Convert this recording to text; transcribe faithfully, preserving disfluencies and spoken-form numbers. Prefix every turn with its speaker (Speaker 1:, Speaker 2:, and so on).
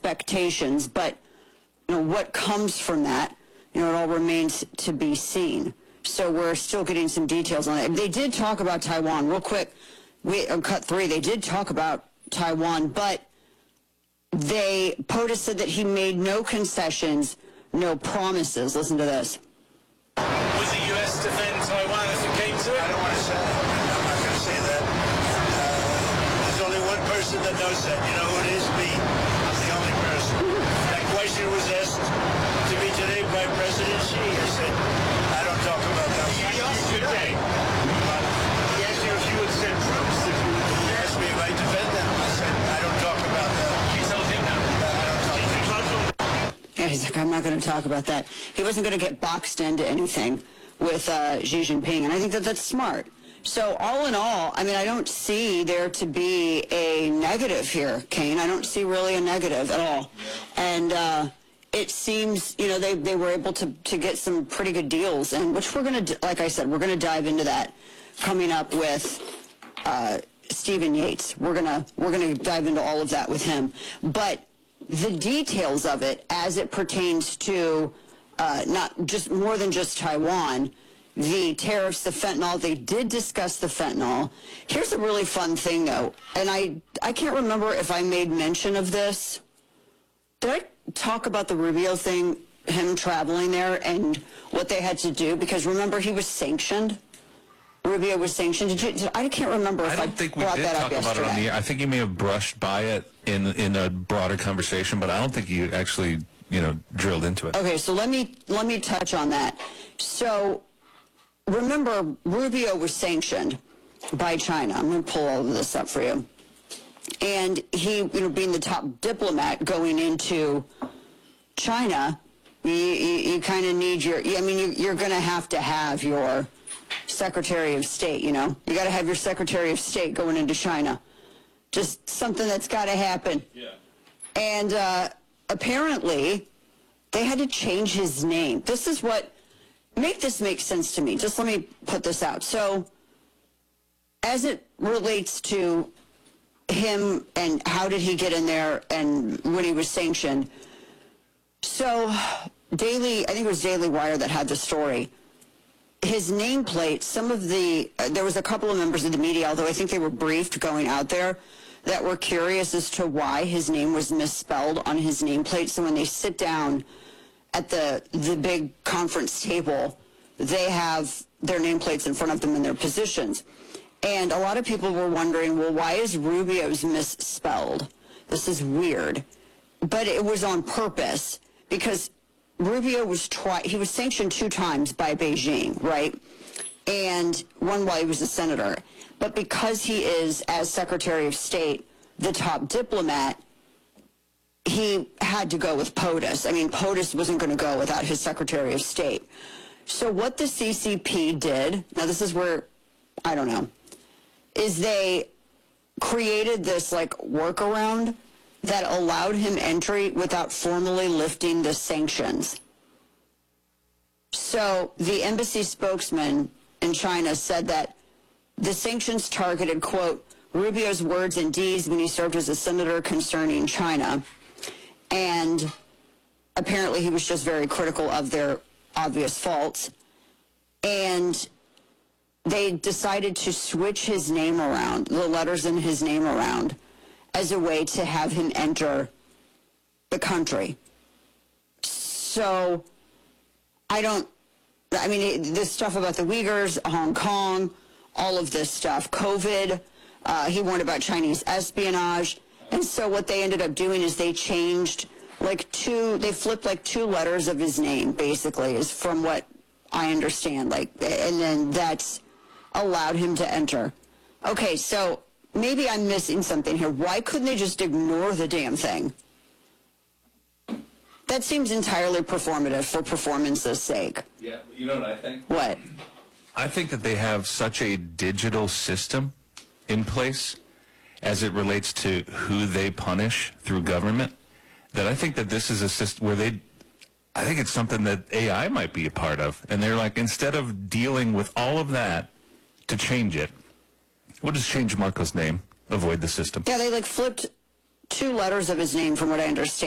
Speaker 1: expectations, but you know what comes from that, you know, it all remains to be seen. So we're still getting some details on it. They did talk about Taiwan real quick. We uh, cut three. They did talk about Taiwan, but they POTUS said that he made no concessions, no promises. Listen to this.
Speaker 2: Would the U S defend Taiwan if it came to it?
Speaker 3: I don't want to say that. I'm not going to say that. Uh, there's only one person that knows that. You know who it is? Me. I'm the only person. That question was asked to me today by President Xi. I said, I don't talk about that.
Speaker 2: He asked you today.
Speaker 3: He asked you if you would send troops. If you would ask me if I defend them. I said, I don't talk about that.
Speaker 2: You told him that.
Speaker 3: I don't talk about that.
Speaker 1: Yeah, he's like, I'm not going to talk about that. He wasn't going to get boxed into anything with uh, Xi Jinping, and I think that that's smart. So all in all, I mean, I don't see there to be a negative here, Kane. I don't see really a negative at all. And uh, it seems, you know, they, they were able to, to get some pretty good deals, and which we're going to, like I said, we're going to dive into that coming up with uh, Stephen Yates. We're going to we're going to dive into all of that with him. But the details of it as it pertains to uh, not just more than just Taiwan, the tariffs, the fentanyl, they did discuss the fentanyl. Here's a really fun thing, though, and I, I can't remember if I made mention of this. Did I talk about the Rubio thing, him traveling there and what they had to do? Because remember, he was sanctioned. Rubio was sanctioned. Did you, did, I can't remember if I,
Speaker 4: I don't think we
Speaker 1: brought
Speaker 4: did
Speaker 1: that
Speaker 4: talk
Speaker 1: up
Speaker 4: about
Speaker 1: yesterday.
Speaker 4: it on the air. I think you may have brushed by it in in a broader conversation, but I don't think you actually, you know, drilled into it.
Speaker 1: Okay, so let me let me touch on that. So remember, Rubio was sanctioned by China. I'm going to pull all of this up for you. And he, you know, being the top diplomat going into China, you, you, you kind of need your, I mean, you, you're going to have to have your Secretary of State, you know. You got to have your Secretary of State going into China. Just something that's got to happen.
Speaker 2: Yeah.
Speaker 1: And uh, apparently, they had to change his name. This is what, make this make sense to me. Just let me put this out. So, as it relates to him and how did he get in there and when he was sanctioned. So, Daily, I think it was Daily Wire that had the story. His nameplate, some of the, uh, there was a couple of members of the media, although I think they were briefed going out there, that were curious as to why his name was misspelled on his nameplate. So when they sit down at the the big conference table, they have their nameplates in front of them in their positions. And a lot of people were wondering, well, why is Rubio's misspelled? This is weird. But it was on purpose because Rubio was twi- he was sanctioned two times by Beijing, right? And one while he was a senator. But because he is, as Secretary of State, the top diplomat, he had to go with POTUS. I mean, POTUS wasn't going to go without his Secretary of State. So what the C C P did, now this is where, I don't know, is they created this, like, workaround that allowed him entry without formally lifting the sanctions. So the embassy spokesman in China said that the sanctions targeted, quote, Rubio's words and deeds when he served as a senator concerning China. And apparently he was just very critical of their obvious faults. And they decided to switch his name around, the letters in his name around, as a way to have him enter the country. So, I don't, I mean, this stuff about the Uyghurs, Hong Kong, all of this stuff, COVID, uh, he warned about Chinese espionage, and so what they ended up doing is they changed, like two, they flipped like two letters of his name, basically, is from what I understand, like, and then that's allowed him to enter. Okay, so maybe I'm missing something here. Why couldn't they just ignore the damn thing? That seems entirely performative for performance's sake.
Speaker 4: Yeah, you know what I think?
Speaker 1: What?
Speaker 4: I think that they have such a digital system in place as it relates to who they punish through government that I think that this is a system where they, I think it's something that A I might be a part of. And they're like, instead of dealing with all of that to change it, we'll just change Marco's name, avoid the system.
Speaker 1: Yeah, they like flipped two letters of his name from what I understand.